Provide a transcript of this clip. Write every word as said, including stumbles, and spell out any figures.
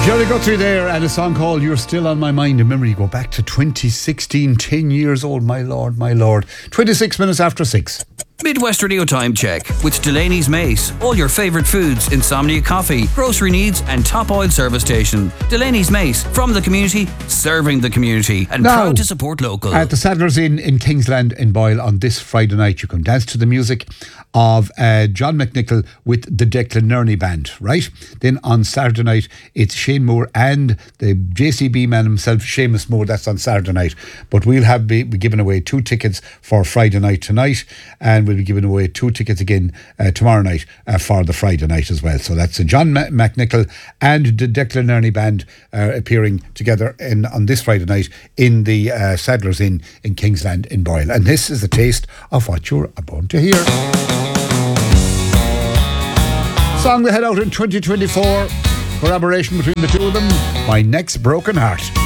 Jerry Guthrie there, and a song called You're Still on My Mind. Remember, you go back to twenty sixteen, ten years old, my lord, my lord. twenty-six minutes after six. Midwest Radio Time Check with Delaney's Mace. All your favourite foods, insomnia coffee, grocery needs and top oil service station. Delaney's Mace, from the community, serving the community, and Now, proud to support local. At the Saddlers Inn in Kingsland in Boyle on this Friday night, you can dance to the music of uh, John McNichol with the Declan Nerney Band, right? Then on Saturday night, it's Shane Moore and the J C B man himself, Seamus Moore. That's on Saturday night. But we'll have be, be giving away two tickets for Friday night tonight, and we'll be giving away two tickets again uh, tomorrow night uh, for the Friday night as well. So that's uh, John Ma- McNichol and the Declan Nerney Band uh, appearing together in, on this Friday night in the uh, Saddlers Inn in Kingsland in Boyle. And this is a taste of what you're about to hear. Song we head out in twenty twenty-four, collaboration between the two of them, My Next Broken Heart.